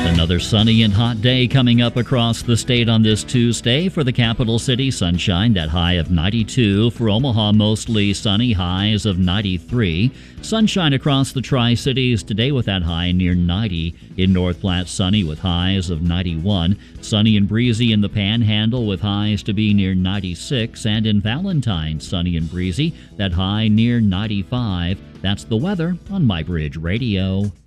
Another sunny and hot day coming up across the state on this Tuesday. For the capital city, sunshine, that high of 92. For Omaha, mostly sunny, highs of 93. Sunshine across the Tri-Cities today with that high near 90. In North Platte, sunny with highs of 91. Sunny and breezy in the Panhandle with highs to be near 96. And in Valentine, sunny and breezy, that high near 95. That's the weather on My Bridge Radio.